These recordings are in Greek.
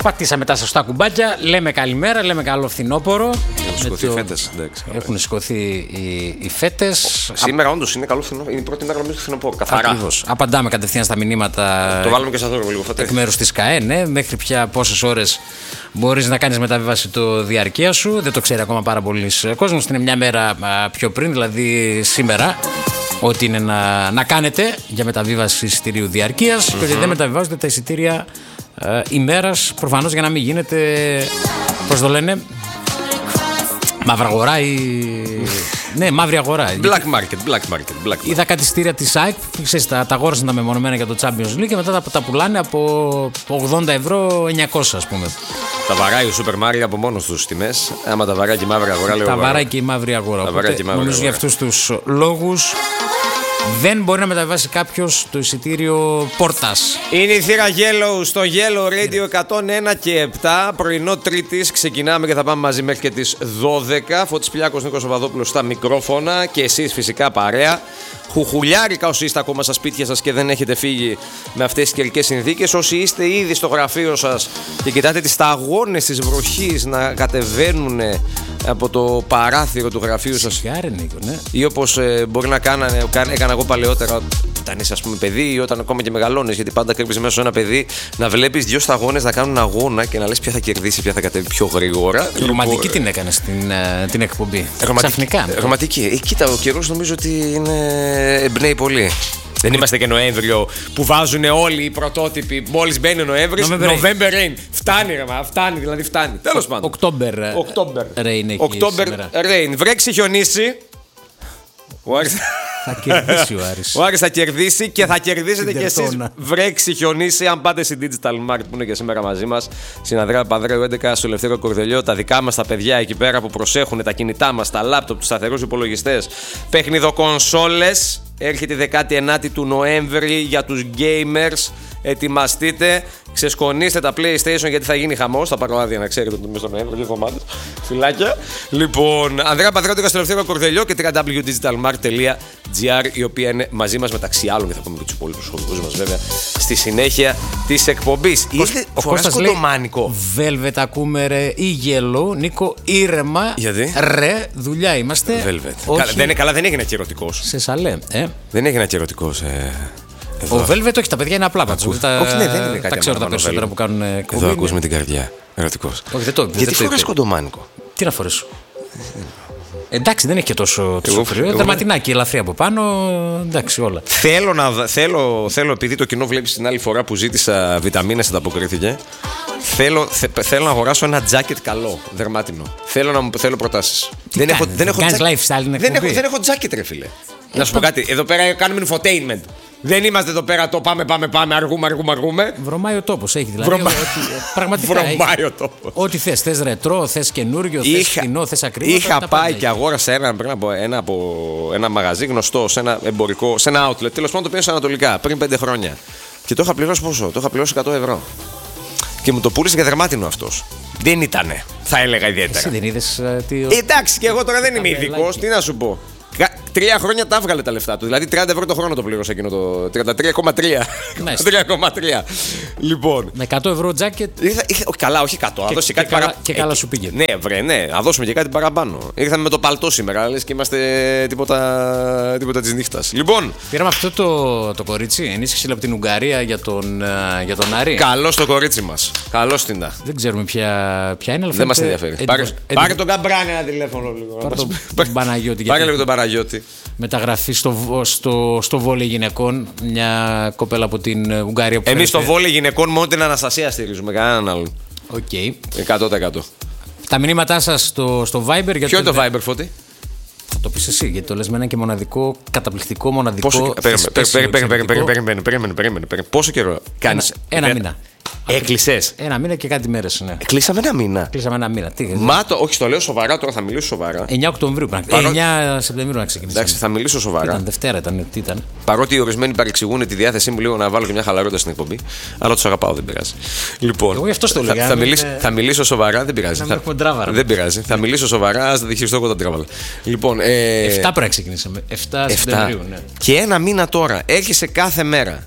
Πατήσαμε τα σωστά κουμπάκια. Λέμε καλημέρα, λέμε καλό φθινόπωρο. Έχουν σηκωθεί οι φέτες. Έχουν σηκωθεί οι φέτες. Σήμερα όντως είναι καλό φθινόπωρο. Είναι η πρώτη μέρα νομίζω του φθινοπόρου. Καθαρά. Ακριβώς. Απαντάμε κατευθείαν στα μηνύματα. Το βάλουμε και σαν δώρο λίγο φωτέ. Εκ μέρους της ΚΑΕ, ναι. Μέχρι πια πόσες ώρες μπορείς να κάνεις μεταβίβαση το διαρκεία σου. Δεν το ξέρει ακόμα πάρα πολλοί κόσμος. Είναι μια μέρα πιο πριν, δηλαδή σήμερα. Ό,τι είναι να κάνετε για μεταβίβαση εισιτηρίου διαρκείας και ότι δεν μεταβιβάζετε τα εισιτήρια ημέρας, προφανώς για να μην γίνεται, πώς το λένε, μαύρα αγορά ή... ναι, μαύρη αγορά. Black market. Είδα κάτι εισιτήρια της ΑΕΚ, ξέρεις, τα αγόρασαν τα μεμονωμένα για το Champions League και μετά τα πουλάνε από 80 ευρώ 900 ας πούμε. Τα βαράει ο Super Mario από μόνος τους τιμές. Άμα τα βαράει και η μαύρη αγορά, λέω. Τα βαράει και η μαύρη αγορά. Νομίζω για αυτούς τους λόγους δεν μπορεί να μεταβάσει κάποιος το εισιτήριο πόρτας. Είναι η θύρα Yellow στο Yellow Radio 101 και 7. Πρωινό Τρίτης. Ξεκινάμε και θα πάμε μαζί μέχρι και τις 12. Φώτης Πιλιάκος, Νίκος Οβαδόπουλος στα μικρόφωνα και εσείς φυσικά παρέα. Χουχουλιάρικα όσοι είστε ακόμα στα σπίτια σας και δεν έχετε φύγει με αυτές τις καιρικές συνθήκες. Όσοι είστε ήδη στο γραφείο σας και κοιτάτε τις σταγόνες της βροχής να κατεβαίνουν από το παράθυρο του γραφείου σας. Ναι. Ή όπως μπορεί να έκανα εγώ παλαιότερα όταν είσαι ας πούμε παιδί ή όταν ακόμα και μεγαλώνεις. Γιατί πάντα κρύβεις μέσα σε ένα παιδί να βλέπεις δύο σταγόνες να κάνουν αγώνα και να λες ποια θα κερδίσει, ποια θα κατέβει πιο γρήγορα. Ρομαντική την έκανε την εκπομπή. Ξαφνικά. Ρομαντική. Κοίτα, ο καιρός νομίζω ότι εμπνέει πολύ. Δεν είμαστε και Νοέμβριο που βάζουν όλοι οι πρωτότυποι. Μόλις μπαίνει ο Νοέμβρης, November rain. Φτάνει, δηλαδή φτάνει. Τέλος πάντων. October rain έχει σήμερα. Rain. Βρέξει, χιονίσει. Θα κερδίσει ο Άρης. Ο Άρης θα κερδίσει και θα κερδίσετε κι εσείς. Βρέξει, χιονίσει. Αν πάτε στην Digital Market που είναι και σήμερα μαζί μας, στην Ανδρέα Πανδρέου 11, στο Ελευθέριο Κορδελιό, τα δικά μας τα παιδιά εκεί πέρα που προσέχουν τα κινητά μας, τα λάπτοπ, τους σταθερούς υπολογιστές, παιχνιδοκονσόλες. Έρχεται η 19η του Νοέμβρη για τους gamers. Ετοιμαστείτε, ξεσκονίστε τα PlayStation γιατί θα γίνει χαμός. Θα πάρω άδεια να ξέρετε ότι μέσα στο Νοέμβριο, 2 εβδομάδες. Φιλάκια. Λοιπόν, Ανδρέα Παδρέου στο Ελευθέριο Κορδελιό και www.digitalmarkt.gr, η οποία είναι μαζί μας μεταξύ άλλων και θα πούμε και τους υπόλοιπους οδηγούς μας βέβαια στη συνέχεια της εκπομπής. Ο Κώστας λέει Velvet ακούμε ρε ή Yellow. Νίκο, ήρεμα. Γιατί? Ρε, δουλειά είμαστε. Velvet. Καλά, δεν έγινε ακυρωτικός. Σε σαλέ, Δεν έγινε ακυρωτικός. Ο Velvet, όχι, τα παιδιά είναι απλά πατσού. Όχι, δεν είναι κάτι. Τα ξέρω τα περισσότερα που κάνουν εκπομπή. Εδώ ακούς με την καρδιά. Ερωτικός. Γιατί φοράς κοντομάνικο? Τι να φορέσω? Εντάξει, δεν έχει και τόσο φρύο. Δερματινάκι, ελαφρύ από πάνω. Εντάξει, όλα. Θέλω, επειδή το κοινό βλέπει την άλλη φορά που ζήτησα βιταμίνες, ανταποκρίθηκε. Θέλω να αγοράσω ένα τζάκετ καλό, δερμάτινο. Θέλω προτάσεις. Δεν έχω τζάκετ, ρε φίλε. Να σου πω κάτι, εδώ πέρα κάνουμε infotainment. Δεν είμαστε εδώ πέρα το πάμε, αργούμε. Βρωμάει ο τόπος, έχει δηλαδή. Πραγματικά. Βρωμάει ο τόπος. Ό,τι θες, θες ρετρό, θες καινούριο, θες φθηνό, θες ακριβό. Είχα πάει και αγόρασα ένα μαγαζί γνωστό, σε ένα εμπορικό, σε ένα outlet, τέλος πάντων το πήγα Ανατολικά πριν 5 χρόνια. Και το είχα πληρώσει πόσο? Το είχα πληρώσει 100 ευρώ. Και μου το πούλησε για δερμάτινο αυτός. Δεν ήτανε, θα έλεγα ιδιαίτερα. Εσύ δεν είδες εντάξει, και εγώ τώρα δεν είμαι ειδικός, τι να σου πω. 3 χρόνια τα έβγαλε τα λεφτά του. Δηλαδή 30 ευρώ το χρόνο το πλήρωσε εκείνο το. 33,3. 3,3. Λοιπόν. Με 100 ευρώ τζάκετ. Καλά, όχι 100. Και καλά σου πήγε. Ναι, θα δώσουμε και κάτι παραπάνω. Ήρθαμε με το παλτό σήμερα, λες και είμαστε τίποτα της νύχτας. Λοιπόν. Πήραμε αυτό το κορίτσι, ενίσχυση από την Ουγγαρία για τον Άρη. Καλώς το κορίτσι μας. Καλώς την τα. Δεν ξέρουμε ποια είναι, αλλά δεν μας ενδιαφέρει. Πάρε τον Καμπράνη ένα τηλέφωνο λίγο. Πάρε λίγο τον Παναγιώτη. Μεταγραφή στο βόλεϊ γυναικών. Μια κοπέλα από την Ουγγαρία που εμείς στο βόλεϊ γυναικών μόνο την Αναστασία στηρίζουμε, κανέναν άλλον. Οκ. 100%. Τα μηνύματά σας στο Viber. Ποιο είναι το Viber, Φώτη? Θα το πεις εσύ, γιατί το λες με ένα και μοναδικό, καταπληκτικό, μοναδικό. Περίμενε. Πόσο καιρό κάνεις? Ένα μήνα. Έκλεισες? Ένα μήνα και κάτι μέρες, ναι. Κλείσαμε ένα μήνα. Όχι, το λέω σοβαρά τώρα, θα μιλήσω σοβαρά. 9 Οκτωβρίου, 9 Σεπτεμβρίου να ξεκινήσουμε. Εντάξει, θα μιλήσω σοβαρά. Ήταν Δευτέρα, τι ήταν. Παρότι οι ορισμένοι παρεξηγούν τη διάθεσή μου λίγο να βάλω και μια χαλαρότητα στην εκπομπή, αλλά τους αγαπάω, δεν πειράζει. Λοιπόν, εγώ γι' αυτό το λέω. Θα μιλήσω σοβαρά, δεν πειράζει. Δεν πειράζει. Θα μιλήσω σοβαρά, α τα διχειριστώ εγώ τα τράβαλα. Λοιπόν, 7 πρέπει να ξεκινήσουμε. 7 Σεπτεμβρίου, ναι. Και ένα μήνα τώρα έρχεσαι κάθε μέρα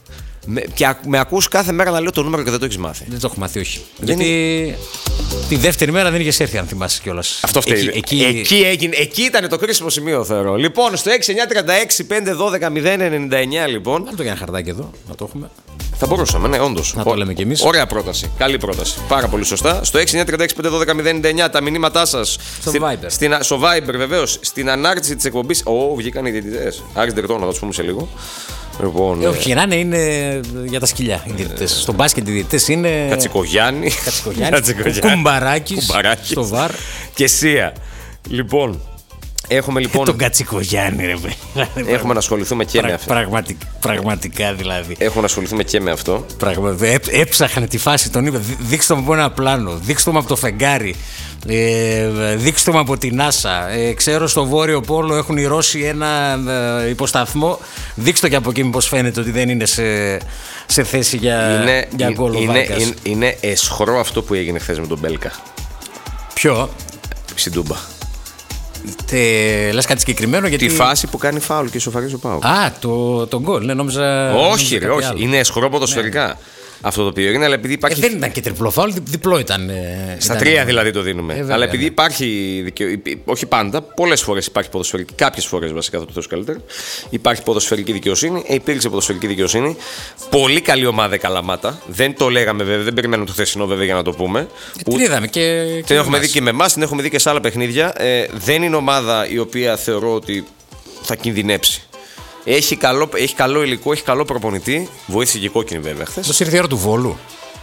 με ακούς κάθε μέρα να λέω το νούμερο και δεν το έχεις μάθει. Δεν το έχω μάθει, όχι. Γιατί τη δεύτερη μέρα δεν είχες έρθει, αν θυμάσαι κιόλας. Αυτό φταίει. Εκεί ήταν το κρίσιμο σημείο, θεωρώ. Λοιπόν, στο 6-9-36-5-12-0-99, λοιπόν. Βάλτε το για ένα χαρτάκι εδώ, να το έχουμε. Θα μπορούσαμε, ναι, όντως. Να το λέμε κι εμείς. Ωραία πρόταση. Καλή πρόταση. Πάρα πολύ σωστά. Στο 6-9-36-5-12-0-99 τα μηνύματά σας. Στο Viber, βεβαίως. Στην ανάρτηση της εκπομπής. Βγήκαν οι διαιτητές. Άρης Ντερτών, να το πούμε σε λίγο. Λοιπόν, όχι, να είναι για τα σκυλιά οι διαιτητές. Στο μπάσκετ οι διαιτητές είναι. Κατσικογιάννη. Κουμπαράκης. Στο βαρ. Και Σία. Λοιπόν. Έχουμε λοιπόν. Τον Κατσικογιάννη, ρε παιδί. Έχουμε να ασχοληθούμε και με αυτό. Πραγματικά δηλαδή. Έχουμε να ασχοληθούμε και με αυτό. Έψαχνε τη φάση, τον είπε. Δείξτε μου από ένα πλάνο. Δείξτε μου από το φεγγάρι. Δείξτε μου από την NASA. Ξέρω στο Βόρειο Πόλο έχουν οι Ρώσοι ένα υποσταθμό. Δείξτε και από εκεί μήπως φαίνεται ότι δεν είναι σε θέση για γκολ ο Βάρκας. Είναι εσχρό αυτό που έγινε χθες με τον Μπέλκα. Ποιο? Στην Τούμπα. Λες κάτι συγκεκριμένο? Τη φάση που κάνει φάουλ και ισοφαρίζει ο Πάου. Το γκολ, ναι, νόμιζα. Όχι, όχι. Είναι εσχρό ποδοσφαιρικά. Ναι. Αυτό το οποίο έγινε, αλλά επειδή υπάρχει. Δεν ήταν και τριπλό φάουλ, διπλό ήταν. Στα τρία δηλαδή το δίνουμε. Αλλά επειδή υπάρχει. Όχι πάντα, πολλές φορές υπάρχει ποδοσφαιρική. Κάποιες φορές βασικά θα το θέσω καλύτερα. Υπάρχει ποδοσφαιρική δικαιοσύνη. Υπήρξε ποδοσφαιρική δικαιοσύνη. Πολύ καλή ομάδα η Καλαμάτα. Δεν το λέγαμε βέβαια, δεν περιμένουμε το χθεσινό βέβαια για να το πούμε. Την είδαμε και. Την έχουμε δει και με εμάς, την έχουμε δει και σε άλλα παιχνίδια. Δεν είναι ομάδα η οποία θεωρώ ότι θα κινδυνέψει. Έχει καλό υλικό, έχει καλό προπονητή. Βοήθησε και η κόκκινη βέβαια χθες. Το ήρθε η ώρα του Βόλου.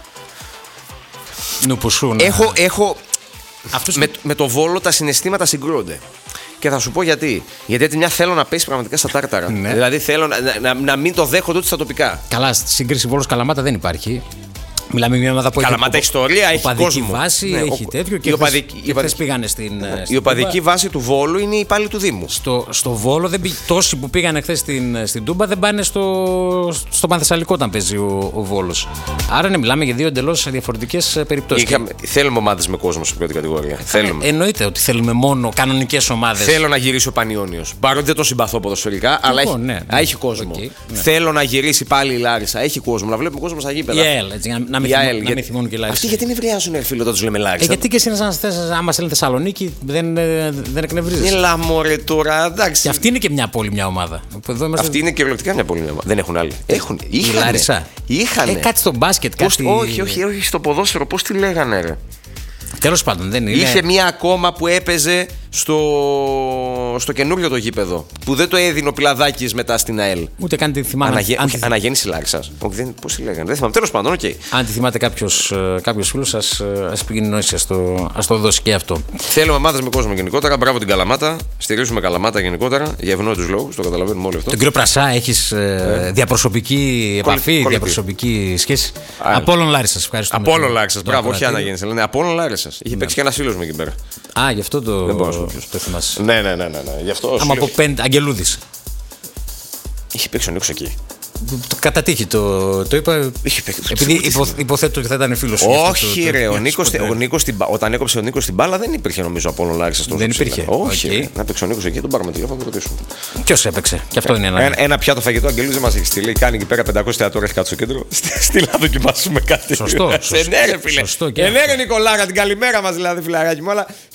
Έχω με το Βόλο τα συναισθήματα συγκρούονται. Και θα σου πω γιατί. Γιατί έτσι μια θέλω να πέσει πραγματικά στα τάρταρα. Ναι. Δηλαδή θέλω να μην το δέχονται ούτε στα τοπικά. Καλά, στη σύγκριση Βόλος Καλαμάτα δεν υπάρχει. Μιλάμε για μια ομάδα που έχει. Καλαμάτα έχει ιστορία, έχει κόσμο. Βάση, ναι, έχει τέτοιο και χθες πήγανε στην. Η οπαδική βάση του Βόλου είναι οι υπάλληλοι του Δήμου. Στο Βόλο τόσοι που πήγανε χθες στην Τούμπα δεν πάνε στο Πανθεσσαλικό όταν παίζει ο Βόλος. Άρα ναι, μιλάμε για δύο εντελώς διαφορετικές περιπτώσεις. Θέλουμε ομάδες με κόσμο σε πρώτη κατηγορία. Εννοείται ότι θέλουμε μόνο κανονικές ομάδες. Θέλω να γυρίσει ο Πανιόνιος. Παρότι δεν το συμπαθώ ποδοσφαιρικά, αλλά έχει κόσμο. Θέλω να γυρίσει πάλι η Λάρισα. Έχει κόσμο. Να βλέπουμε κόσμο στα γήπεδα. Να θυμώνουν και Λάρισα. Αυτοί γιατί νευριάζουν, φίλο, όταν του λέμε Λάρισα. Γιατί και εσύ άμα σε λένε Θεσσαλονίκη δεν εκνευρίζεσαι. Έλα μωρέ τώρα, εντάξει. Και αυτή είναι και μια πόλη, μια ομάδα. Αυτή είναι κυριολεκτικά μια πόλη, μια ομάδα. Δεν έχουν άλλη. Η Λάρισα. Είχανε. Κάτι στο μπάσκετ, κάτι. Όχι, στο ποδόσφαιρο, πώς τη λέγανε, ρε. Τέλος πάντων, δεν είναι. Είχε μία ακόμα που έπαιζε στο καινούριο το γήπεδο. Που δεν το έδινε ο Πιλαδάκης μετά στην ΑΕΛ. Ούτε καν τη θυμάμαι. Αναγέννηση Λάρισας. Πώς τη λέγανε. Δεν θυμάμαι. Τέλος πάντων, οκ. Αν τη θυμάται κάποιος φίλος, ας επικοινωνήσει, ας το δώσει και αυτό. Θέλουμε ομάδες με κόσμο γενικότερα. Μπράβο την Καλαμάτα. Στηρίζουμε Καλαμάτα γενικότερα. Για ευνόητους λόγους. Το καταλαβαίνουμε όλοι αυτό. Τον κύριο Πρασά, έχεις διαπροσωπική επαφή, διαπροσωπική σχέση. Απόλλων Λάρισσας. Ευχαριστούμε. Απόλλων Λάρισσας. Μπράβο, όχι αναγέννηση. Λένε Απόλλων Λάρισσας. Είχε παίξει και ένας φίλος μου εκεί πέρα. Γι' αυτό το θυμάσαι. Ναι. Γι' αυτό. Άμα από 5 Αγγελούδης. Είχε παίξει ο Νίκος εκεί. Κατά τύχη το είπα. Επειδή υποθέτω ότι θα ήταν φίλος σου. Όχι, ρε. Όταν έκοψε ο Νίκος την μπάλα δεν υπήρχε νομίζω Απόλλων Λάρισσας. Δεν υπήρχε. Όχι. Να παίξει ο Νίκος εκεί, τον πάρουμε τηλέφωνο και τον ρωτήσουμε. Ποιος έπαιξε. Και αυτό είναι ένα πιάτο φαγητό Αγγελούδης δεν μας έχει στείλει. Κάνει εκεί πέρα 500 θεατόρια κάτω στο κέντρο. Στείλα να δοκιμάσουμε κάτι. Σωστό. Ναι, ρε Νικολάρα, την καλημέρα μας δηλαδή, φιλαράκι μου.